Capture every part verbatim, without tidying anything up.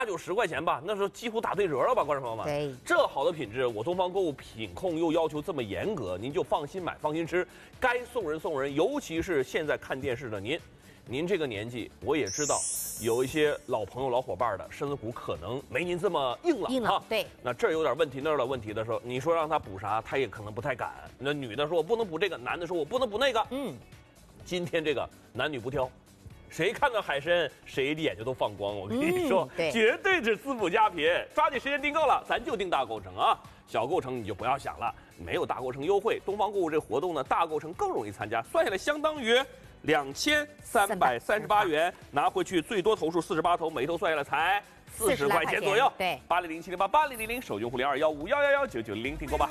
八九十块钱吧，那时候几乎打对折了吧，观众朋友们。 对， 这好的品质，我东方购物品控又要求这么严格，您就放心买，放心吃，该送人送人。尤其是现在看电视的您，您这个年纪，我也知道，有一些老朋友、老伙伴的身子骨可能没您这么硬朗硬朗，对。 那这儿有点问题，那儿有点问题的时候，你说让他补啥，他也可能不太敢。那女的说我不能补这个，男的说我不能补那个。嗯，今天这个男女不挑。谁看到海参，谁的眼睛都放光。我跟你说，嗯、对绝对是滋补佳品。抓紧时间订购了，咱就订大购城啊，小购城你就不要想了，没有大购城优惠。东方购物这活动呢，大购城更容易参加，算下来相当于两千三百三十八元，拿回去最多头数四十八头，每头算下来才四十块钱左右。 对， 八零零七零八八零零零，手机用户零二幺五幺幺幺九九零订购吧。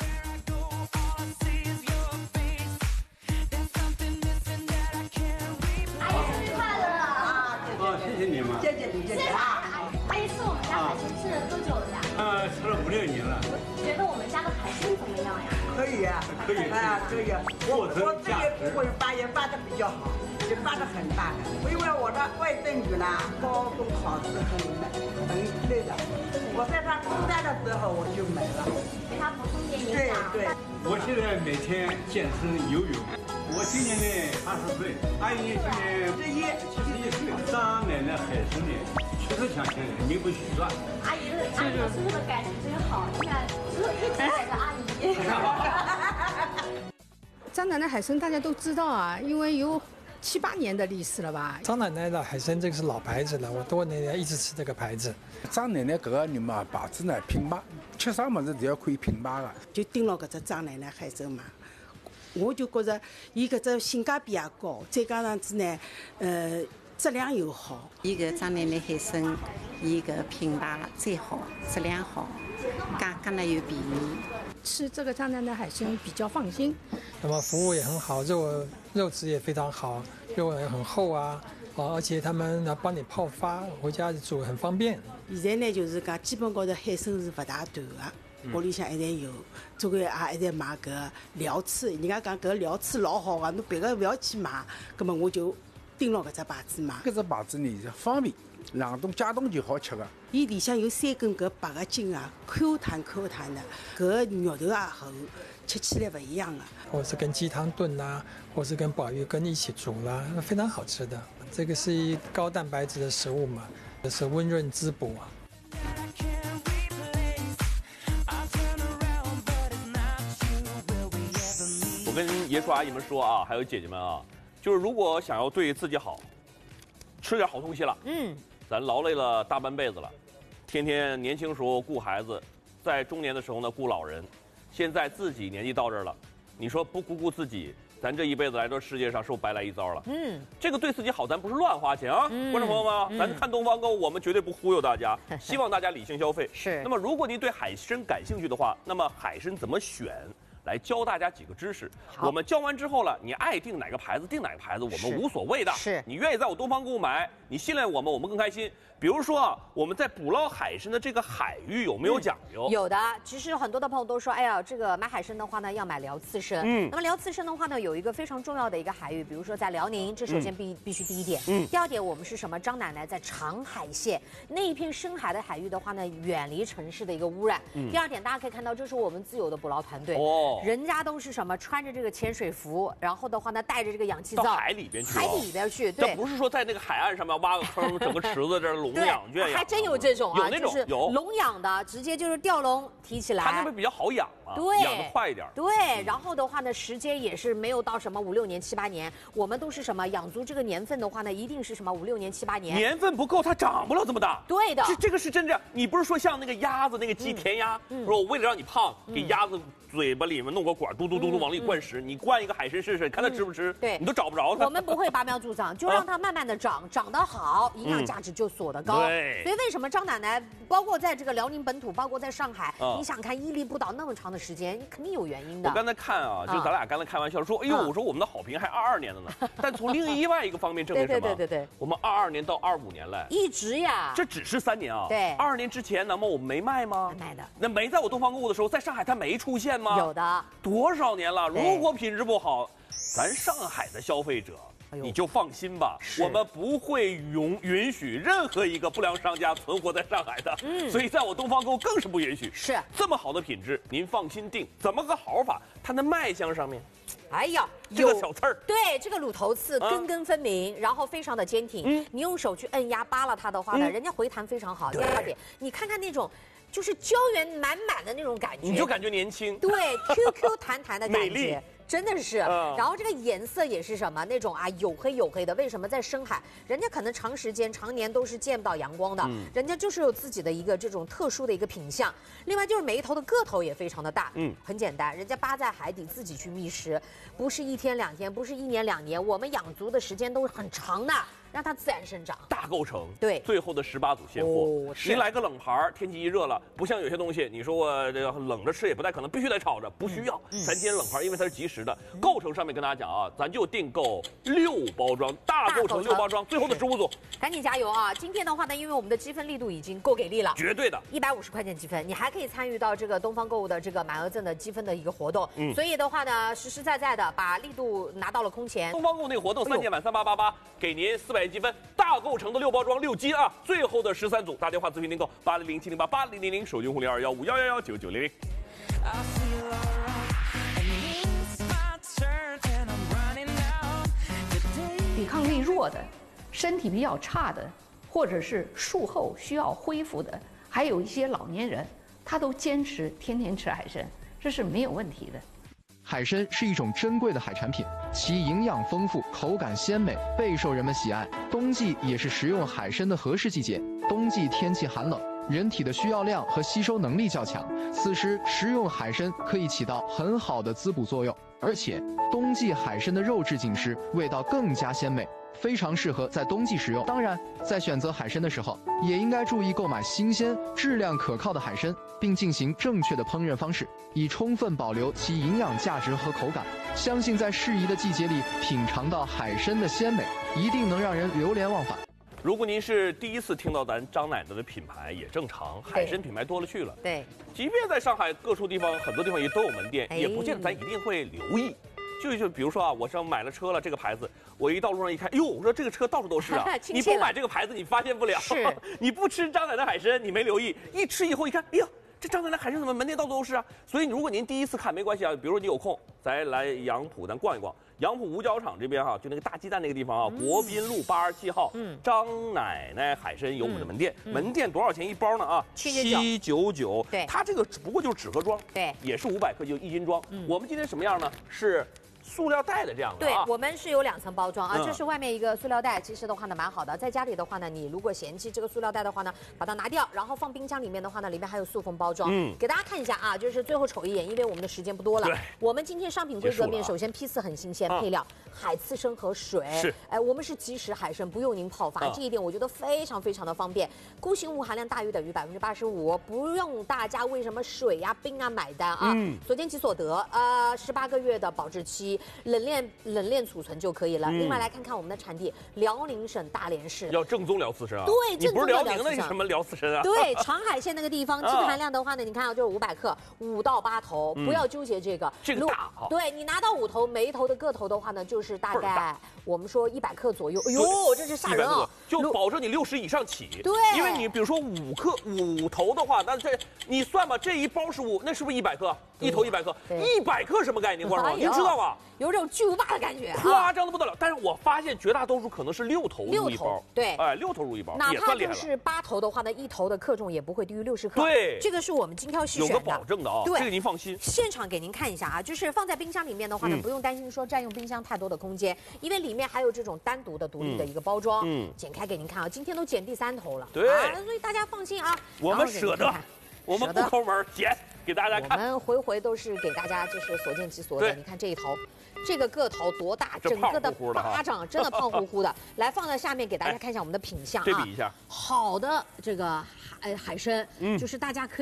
谢谢你们， 谢谢你，谢谢啊！阿姨吃我们家海参吃了多久了呀？ 呃，吃了五六年了。 觉得我们家的海参怎么样呀？ 可以啊， 可以啊，可以。我我这个尾巴也发的比较好，也发的很大的。因为我的外甥女呢，高中考试很很累的，我在她初三的时候我就没了， 给她补充点营养。 对对。 我现在每天健身游泳。我今年呢八十岁，阿姨今年十一七十一岁。张奶奶海参呢确实强强人，名不虚传。 阿姨的阿姨叔叔的感情真好，你看叔叔一直带着阿姨。 张奶奶海参大家都知道啊，因为有七八年的历史了吧。 张奶奶的海参这个是老牌子了，我多年来一直吃这个牌子。 张奶奶搿个人嘛，牌子呢品牌，吃啥么子侪要可以品牌的。 就盯牢搿只张奶奶海参嘛。我就觉着，伊搿只性价比也高，再加上子呢，呃，质量又好。 伊个张奶奶海参，伊个品牌最好，质量好，价格呢又便宜。 吃这个张奶奶海参比较放心。 那么服务也很好，肉肉质也非常好，肉也很厚啊，哦，而且他们呢帮你泡发，回家煮很方便。 现在呢就是讲，基本高头海参是勿大断的。屋里向一直有，总归也一直买搿料翅，人家讲搿料翅老好个，侬别个勿要去买，葛末我就盯牢搿只牌子买。 搿只牌子呢是方便，冷冻解冻就好吃个。 伊里向有三根搿白个筋啊，Q 弹 Q 弹的，搿肉头也厚，吃起来勿一样个。 或是跟鸡汤炖啦，或是跟鲍鱼羹一起煮啦，非常好吃的。这个是一高蛋白质的食物嘛，是温润滋补啊。 我跟爷叔阿姨们说啊，还有姐姐们啊，就是如果想要对自己好，吃点好东西了，嗯，咱劳累了大半辈子了，天天年轻时候顾孩子，在中年的时候呢顾老人，现在自己年纪到这儿了，你说不顾顾自己，咱这一辈子来到世界上是不是白来一遭了？嗯，这个对自己好，咱不是乱花钱啊，嗯、观众朋友们，嗯、咱看东方购物，我们绝对不忽悠大家，希望大家理性消费。 是。 那么，如果您对海参感兴趣的话，那么海参怎么选？来教大家几个知识，我们教完之后了，你爱订哪个牌子订哪个牌子，我们无所谓的。 是你愿意在我东方购物买，你信赖我们，我们更开心。比如说啊，我们在捕捞海参的这个海域有没有讲究？ 嗯、有的，其实很多的朋友都说，哎呀，这个买海参的话呢，要买辽刺参。嗯，那么辽刺参的话呢，有一个非常重要的一个海域，比如说在辽宁，这首先必、嗯、必须第一点。嗯，第二点，我们是什么？张奶奶在长海县那一片深海的海域的话呢，远离城市的一个污染。嗯，第二点，大家可以看到，这是我们自有的捕捞团队。哦，人家都是什么？穿着这个潜水服，然后的话呢，带着这个氧气罩到海里边去， 海里边去。对， 这不是说在那个海岸上面挖个坑，整个池子这儿笼养圈养， 还真有这种啊， 有那种有笼养的，直接就是吊笼提起来， 它那边比较好养啊， 对， 养得快一点。 对，然后的话呢，时间也是没有到什么五六年、七八年，我们都是什么养足这个年份的话呢，一定是什么五六年、七八年， 年份不够，它长不了这么大。 对的， 这这个是真这样，你不是说像那个鸭子、那个鸡、填鸭，说我为了让你胖，给鸭子嘴巴里面弄个管，嘟嘟嘟嘟往里灌食，你灌一个海参试试，看它吃不吃？ 对， 你都找不着它。 我们不会拔苗助长，就让它慢慢的长，长得好，营养价值就锁得高。 对， 所以为什么张奶奶，包括在这个辽宁本土，包括在上海，你想看屹立不倒那么长的时间，你肯定有原因的。 我刚才看啊，就咱俩刚才开玩笑说，哎呦，我说我们的好评还二二年的呢，但从另外一个方面证明什么？ 对对对对， 我们二二年到二五年来一直呀， 这只是三年啊。 对， 二二年之前，难道我们没卖吗？ 卖的。 那没在我东方购物的时候，在上海它没出现吗？ 有的。 多少年了？如果品质不好，咱上海的消费者你就放心吧，我们不会允允许任何一个不良商家存活在上海的。嗯，所以在我东方购更是不允许。 是这么好的品质，您放心订。怎么个好法？它的卖相上面， 哎呀， 这个小刺儿， 对，这个乳头刺根根分明，然后非常的坚挺。嗯，你用手去摁压扒拉它的话呢，人家回弹非常好。第二点，你看看那种。就是胶原满满的那种感觉， 你就感觉年轻。 对 ，Q Q 弹弹的感觉， 美丽真的是。嗯、然后这个颜色也是什么那种啊，黝黑黝黑的。为什么在深海，人家可能长时间、常年都是见不到阳光的，嗯、人家就是有自己的一个这种特殊的一个品相。另外就是眉头的个头也非常的大，嗯，很简单，人家扒在海底自己去觅食，不是一天两天，不是一年两年，我们养足的时间都是很长的。让它自然生长， 大构成， 对， 最后的十八组现货。哦、您来个冷盘，天气一热了，不像有些东西，你说我这个冷着吃也不太可能，必须得炒着，不需要。嗯、咱今天冷盘，因为它是即食的，嗯、构成上面跟大家讲啊，咱就订购六包装，大构成六包装，最后的十五组， 赶紧加油啊！今天的话呢，因为我们的积分力度已经够给力了， 绝对的， 一百五十块钱积分，你还可以参与到这个东方购物的这个满额赠的积分的一个活动。嗯，所以的话呢，实实在在的把力度拿到了空前。 东方购物那个活动，三件满三八八八，给您四百积分，大构成的六包装六斤啊！最后的十三组，打电话咨询订购八零零七零八八零零零，手机用户零二幺五幺幺幺九九零零。 抵抗力弱的，身体比较差的，或者是术后需要恢复的，还有一些老年人，他都坚持天天吃海参，这是没有问题的。 海参是一种珍贵的海产品，其营养丰富，口感鲜美，备受人们喜爱。冬季也是食用海参的合适季节。冬季天气寒冷，人体的需要量和吸收能力较强，此时食用海参可以起到很好的滋补作用。而且，冬季海参的肉质紧实，味道更加鲜美，非常适合在冬季食用。当然，在选择海参的时候，也应该注意购买新鲜、质量可靠的海参，并进行正确的烹饪方式，以充分保留其营养价值和口感。相信在适宜的季节里品尝到海参的鲜美，一定能让人流连忘返。 如果您是第一次听到咱张奶奶的品牌，也正常，海参品牌多了去了。 对， 即便在上海各处地方，很多地方也都有门店，也不见得咱一定会留意。就就比如说啊，我上买了车了，这个牌子，我一到路上一看，哟，我说这个车到处都是啊。你不买这个牌子，你发现不了。 是， 你不吃张奶奶海参，你没留意，一吃以后一看，哎呀，这张奶奶海参怎么门店到处都是啊？所以如果您第一次看没关系啊，比如说你有空，咱来杨浦咱逛一逛。杨浦五角场这边哈、啊，就那个大鸡蛋那个地方啊，嗯、国宾路八十七号，嗯，张奶奶海参有我们的门店，嗯、门店多少钱一包呢？啊，七九九， 对， 它这个只不过就是纸盒装， 对， 也是五百克就一斤装。嗯、我们今天什么样呢？是塑料袋的这样的、 啊，对，我们是有两层包装啊，嗯、这是外面一个塑料袋，其实的话呢蛮好的。在家里的话呢，你如果嫌弃这个塑料袋的话呢，把它拿掉，然后放冰箱里面的话呢，里面还有塑封包装。嗯，给大家看一下啊，就是最后瞅一眼，因为我们的时间不多了。 对， 我们今天商品规格面，首先批次很新鲜，配料海刺参和水。 是， 哎，我们是即食海参，不用您泡发，这一点我觉得非常非常的方便。钴性物含量大于等于百分之八十五，不用大家为什么水呀、冰啊买单啊。嗯，所见即所得。呃，十八个月的保质期，冷链。冷链储存就可以了。嗯、另外来看看我们的产地，辽宁省大连市， 要正宗辽刺参啊。 对， 你不是辽宁的什么辽刺参啊？ 对，长海县那个地方，基本含量的话呢，你看啊，就是五百克，五到八头，嗯、不要纠结这个。 这个大啊。 对你拿到五头，每一头的个头的话呢，就是大概我们说一百克左右。哎呦，这是吓人啊！ 就保证你六十以上起。 对， 因为你比如说五克五头的话，那这你算吧，这一包是五，那是不是一百克？一头一百克，一百克什么概念？观众，您知道吗？ 有种巨无霸的感觉， 夸张的不得了。但是我发现绝大多数可能是六头入一包， 对， 哎，六头入一包， 哪怕就是八头的话呢，一头的克重也不会低于六十克。 对， 这个是我们精挑细选的， 有个保证的啊。 对， 这个您放心。 现场给您看一下啊，就是放在冰箱里面的话呢，不用担心说占用冰箱太多的空间，因为里面还有这种单独的、独立的一个包装。嗯，剪开给您看啊，今天都剪第三头了， 对， 所以大家放心啊。 我们舍得，我们不抠门，剪给大家看。 我们回回都是给大家就是所见即所得。你看这一头。这个个头多大？整个的巴掌真的胖乎乎的。来放在下面给大家看一下我们的品相啊。 对比一下。 好的这个海海参，嗯，就是大家可以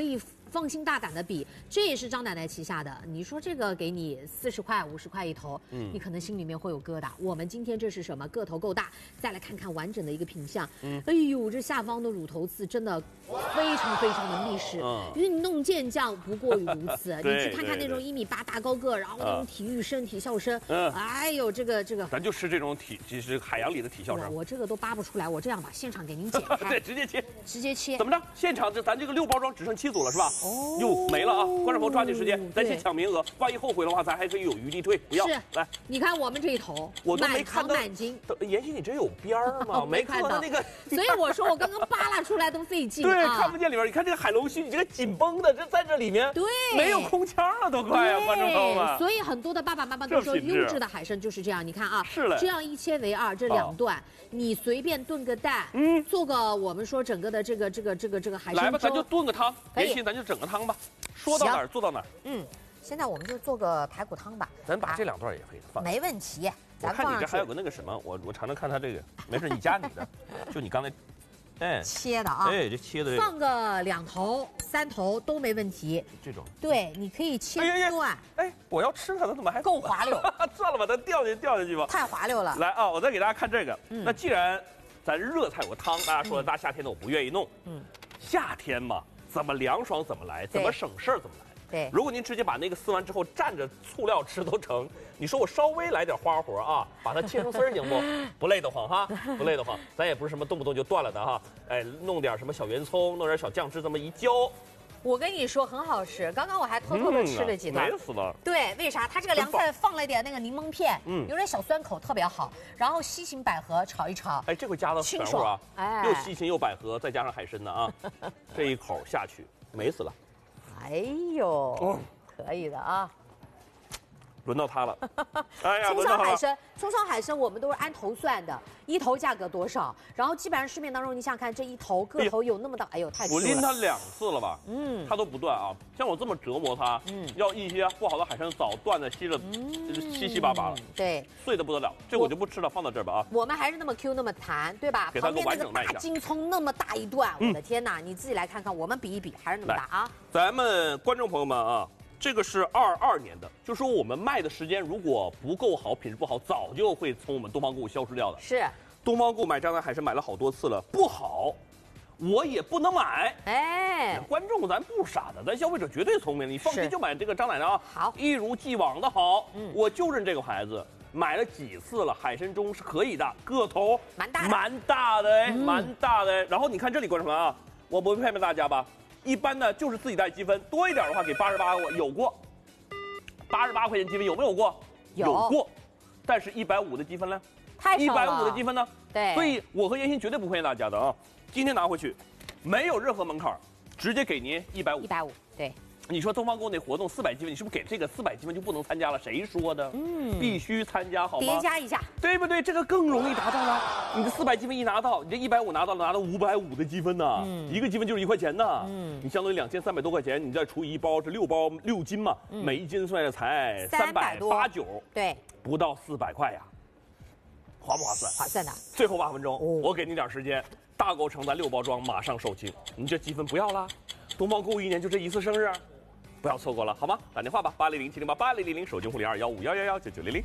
放心大胆的比，这也是张奶奶旗下的。你说这个给你四十块、五十块一头，嗯，你可能心里面会有疙瘩。我们今天这是什么？个头够大，再来看看完整的一个品相。嗯，哎呦，这下方的乳头刺真的非常非常的密实， 嗯、 运动健将不过于如此。你去看看那种对一米八大高个，然后那种体育生、体校生，嗯，哎呦，这个这个， 咱就吃这种体，就是海洋里的体校生。 我这个都扒不出来，我这样吧，现场给您剪开， 对，直接切， 直接切。 怎么着？现场这咱这个六包装只剩七组了是吧？哦，哟没了啊！观众朋友抓紧时间，咱先抢名额，万一后悔的话，咱还可以有余地退。不要， 是来， 你看我们这一头， 我都没看到满斤。 妍希，你这有边儿吗？没看到那个， 所以我说我刚刚扒拉出来都费劲。 对，看不见里面。你看这个海龙须，你这个紧绷的，这在这里面， 对， 没有空腔了，都快呀，观众朋友们。 所以很多的爸爸妈妈都说，优质的海参就是这样。你看啊， 是了， 这样一切为二，这两段。你随便炖个蛋，嗯，做个我们说整个的这个这个这个这个海参粥， 来吧，咱就炖个汤，妍希，咱就整个汤吧。说到哪儿做到哪儿。 嗯，现在我们就做个排骨汤吧。 咱把这两段也可以放。 没问题， 咱看你这还有个那个什么，我我尝尝看它这个，没事，你加你的，就你刚才，哎， 切的啊， 哎，这切的放个两头、三头都没问题。 这种， 对，你可以切断。 哎，我要吃它，它怎么还够滑溜？ 算了吧，它掉进掉进去吧。 太滑溜了。 来啊，我再给大家看这个。那既然咱热菜有个汤，大家说大夏天的我不愿意弄。嗯，夏天嘛，怎么凉爽怎么来，怎么省事儿怎么来。 对， 如果您直接把那个撕完之后蘸着醋料吃都成，你说我稍微来点花活啊，把它切成丝儿行不？不累得慌哈，不累得慌。咱也不是什么动不动就断了的哈，哎，弄点什么小圆葱，弄点小酱汁，这么一浇。 我跟你说很好吃，刚刚我还偷偷的吃了几段， 美死了。 对，为啥？它这个凉菜放了一点那个柠檬片，嗯，有点小酸口，特别好。然后西芹百合炒一炒， 哎，这回加了清爽啊，哎，又西芹又百合，再加上海参的啊，这一口下去美死了。 哎呦，可以的啊。 轮到它了，哎呀， 葱烧海参，葱烧海参我们都是按头算的，一头价格多少？然后基本上市面当中，你想想看，这一头个头有那么大，哎呦，太吃了。 我拎它两次了吧？嗯，它都不断啊。像我这么折磨它，嗯，要一些不好的海参早断的稀了，稀稀巴巴了， 对， 碎的不得了。这我就不吃了，放到这儿吧啊。 我们还是那么 Q 那么弹，对吧？ 给它个完整那个大金葱那么大一段，我的天哪！你自己来看看，我们比一比，还是那么大啊。 咱们观众朋友们啊。这个是二二年的，就说我们卖的时间如果不够好，品质不好，早就会从我们东方购物消失掉的。 是， 东方购物买张南海参买了好多次了，不好，我也不能买。哎，观众咱不傻的，咱消费者绝对聪明，你放心就买这个张奶奶啊。 好， 一如既往的好，嗯，我就认这个牌子，买了几次了，海参中是可以的，个头蛮大的， 蛮大的哎，蛮大的。然后你看这里，观众朋友啊，我不会骗骗大家吧？一般呢就是自己带积分，多一点的话给八十八，有过。八十八块钱积分有没有过？ 有, 有过，但是一百五的积分呢？ 太少了。 一百五的积分呢？ 对。 所以我和妍希绝对不骗大家的啊！今天拿回去，没有任何门槛，直接给您一百五。 一百五，对。 你说东方购物那活动四百积分，你是不是给这个四百积分就不能参加了？谁说的？嗯，必须参加好吗？ 叠加一下， 对不对？这个更容易达到了。你的四百积分一拿到，你这一百五拿到了，拿到五百五的积分呢，嗯，一个积分就是一块钱呢，嗯，你相当于两千三百多块钱，你再除以一包，这六包六斤嘛，嗯，每一斤算下才三百八九， 对， 不到四百块呀，划不划算？ 划算的。 最后八分钟，哦，我给你点时间，大购成单六包装马上售罄，你这积分不要啦。东方购物一年就这一次生日。不要错过了，好吗？打电话吧，八零零七零八八零零零，手机护理二幺五幺幺幺九九零零。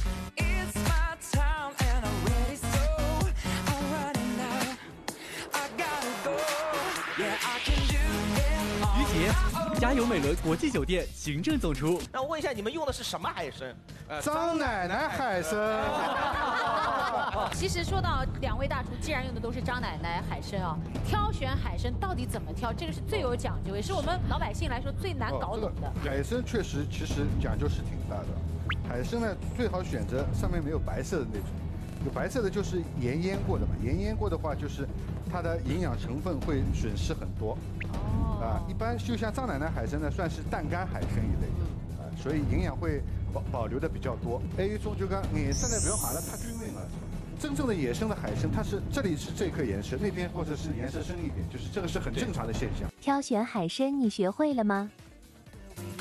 于杰，嘉游美伦国际酒店行政总厨。 那我问一下，你们用的是什么海参？ 呃，张奶奶海参。 其实说到两位大厨，既然用的都是张奶奶海参啊，挑选海参到底怎么挑，这个是最有讲究，也是我们老百姓来说最难搞懂的。 哦这个、海参确实其实讲究是挺大的，海参呢最好选择上面没有白色的那种，有白色的就是盐腌过的嘛，盐腌过的话就是它的营养成分会损失很多。哦。啊，一般就像张奶奶海参呢，算是淡干海参一类的，啊，所以营养会保保留的比较多。还有一种就讲颜色呢不要买了太均匀了。真正的野生的海参，它是这里是这颗颜色，那边或者是颜色深一点，就是这个是很正常的现象。 挑选海参你学会了吗？